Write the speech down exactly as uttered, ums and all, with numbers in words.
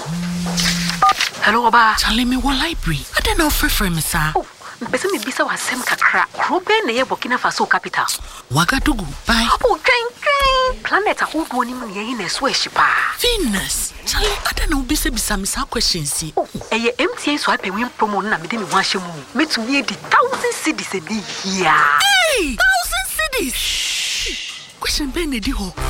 Hello, Oba. Charlie, me wa library. I don't know if you're me, sir. Oh, mpese me bisa wa sem kakra. Krobe na ye Burkina Faso capital. Wagadugu, bye. Oh, train, train. Planet a whole one in ye in a sweshipa. Venus. Charlie, I don't know bisa bisa me sa questions. Oh, eh, M T A swipe win promo na me de me wash mu. Me to me the thousand cities a day here. Hey, thousand cities. Question Ben di ho.